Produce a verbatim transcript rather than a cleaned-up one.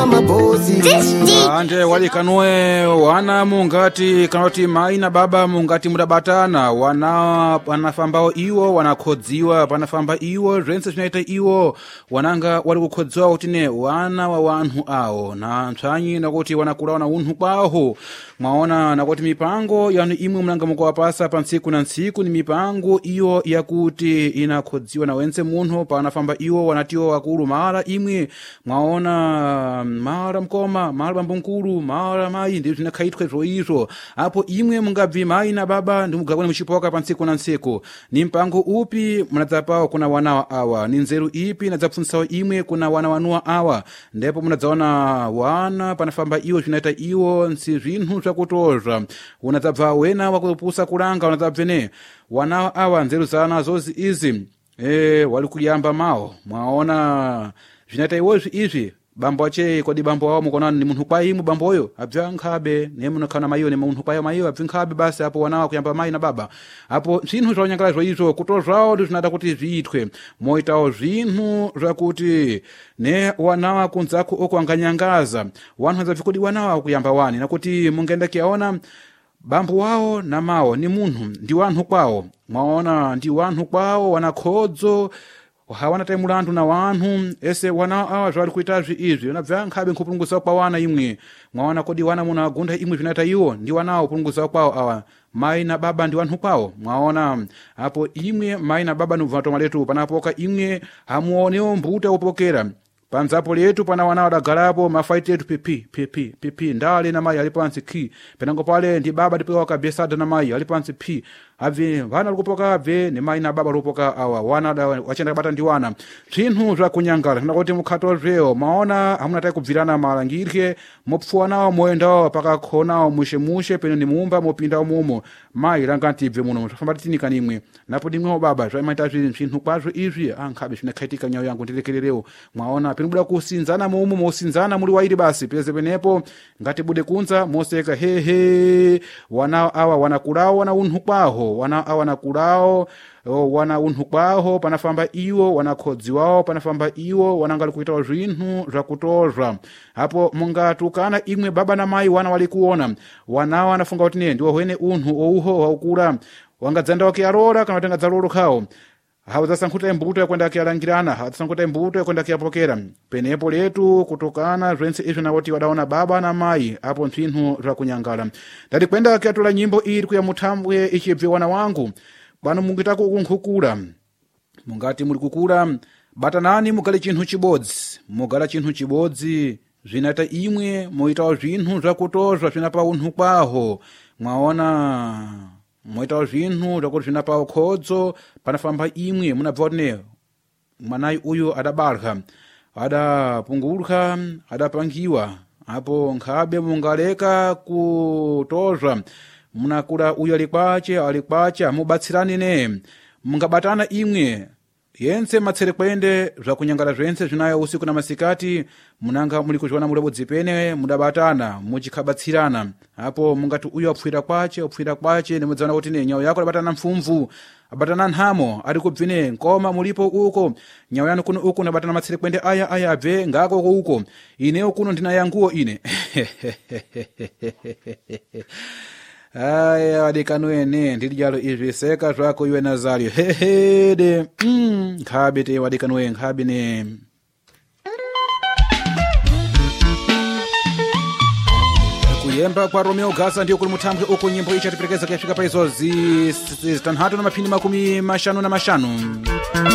ande walikanwe wana mungati kanoti mai na baba mungati mudabatana wana panafambao iwo wanakhodziwa panafamba iwo zvense zvinoita iwo wananga wali kukhodziwa kuti ne wana wa wanhu awo na ntsvanyi nakuti wanakula wana unhu kwaho mwaona nakuti mipango yanu imwe munanga mukawapasa pa ntsiku na ntsiku ni mipango iyo yakuti inakhodziwa na wense munhu panafamba iwo wanatiwo wakulu mara imwe mwaona mara mkoma mara bambunkulu mara mai ndi zvinakhaitwe zvoizvo apo imwe mungabvi mai na baba ndi mugakone muchipoka pa ntsiku na ntsiku ni mpango upi munadzapawo kuna wana awa ni nzeru ipi nadzapfunsawo imwe kuna wana wanuwa awa ndipo munadzaona wana panafamba iwo zvinaita iwo nsi zvinhu zvakutozva unadzabva wena wakupusa kulanga unadzabvene wana awa nzeru zanazo izi e wali kuyamba mawo mwaona zvinaita iwozvi izvi bambo ache kodi bambo wawo mukona ni munhu kwa imu bambo oyo abva nkhabe ne munokana mayiyo ne munhu kwa mayiyo abva nkhabe basi apo wanawa kuyamba mai na baba apo zvinhu zvanyangala zvoizvo kutozvawo zvinada kuti zviitwe moitawo zvinhu zvakuti ne wanawa kunzako okwanganyangaza wanhu zabvi kodi wanawa kuyamba wani nakuti mungenda kiaona bambo wao na mawo ni munhu ndi wanhu kwawo mwaona ndi wanhu kwawo wanakhodzo hawana tai mulandu na wanhu ese wana awa zvali kuita izvi unabva nkhabe nkupulunguza kwa wana imwe mwaona kodi wana muna agunda imwe zvinaita iwo ndi wanawo kupulunguza kwawo awa mai na baba ndi wanhu kwawo mwaona apo imwe mai na baba nubvato maletu panapoka imwe hamuonewo mbuta upokera panzapo letu pana wana wadagalapo mafaiti yetu pipi pipi pipi ndale na mai alipansi ki penango pale ndi baba ndipo wakabesada na mai alipansi pi ave vana lukupoka ave ni mai na baba lupoka awa wana wachenda bata ndi wana zvinhu zvakunyangala nakuti mukhato zveo maona hamuna tai kubvirana malangirye mopfuwa nawo moendawo pakakhonawo mushe mushe peno ni mumba mopindawo mumo mai langanti ibve muno zvafamba tinika nimwe napo dimwewo baba zvaimaita zvinhu kwazvo izvi ankhabe zvinakhaitika nyayo yangu ndilekererewo mwaona penobuda kusinzana mumo mosinzana muri wairi basi peze penepo ngati bude kunza moseka hehe wana awa wanakulawo wana unhu kwaho wana awa nakulawo wana unhu kwaho panafamba iwo wanakhodziwawo panafamba iwo wanangali kuitawo zvinhu zvakutozva apo mungatukana imwe baba na mai wana wali kuona wanawa anafunga kuti ne ndiwo hwene unhu ouho waukula wangadzanda wakiarora kana tenga dzalolo khawo haudzasankhuta mbuto yakwenda akiyalangirana haudzasankhuta mbuto yakwenda akiyapokera penepo letu kutukana zvense izvi nawoti wadaona baba na mai apo nthinhu zvakunyangala ndati kwenda akiyatula nyimbo iri kuya muthambwe ichibve wana wangu pano mungitako kunkhukula mungati muli kukula batanani mugale chinthu chibodzi mugala chinthu chibodzi zvinaita imwe moitawo zvinhu zvakutozva zvinapa unhu kwaho mwaona moitawo zvinhu zvakuti zvinapa ukhodzo panafamba imwe munabva kuti ne mwanayi uyu adabarha adapungurha adapangiwa apo nkhabe mungaleka kutozva munakula uyu ali kwache ali kwache amubatsirani ne mungabatana imwe yense matsere kwende zvakunyangala zvense zvinayo usiku na masikati munanga muli kuzviona muri budzipene mudabatana muchikhabatsirana apo mungati uyu apfuira kwache apfuira kwache nemudzana kuti ne nyawo yako abatana mpfumvu abatana nhamo ari kubvine nkoma mulipo uko nyawo yanu kuno uko nabatana matsere kwende aya aya abve ngako uko ineyo kuno ndina yanguwo ine aya wadikanuene ndilijalo izvi seka zvako iwe Nazario hehede mm nkhabe te wadikanuwe nkhabe ne kuyemba kwa Romeo Gasa ndiyo kuli muthambwe uko nyimbo ichatiperekeza kuyafika pa izo zi zitanhatu na maphindi makumi mashanu na mashanu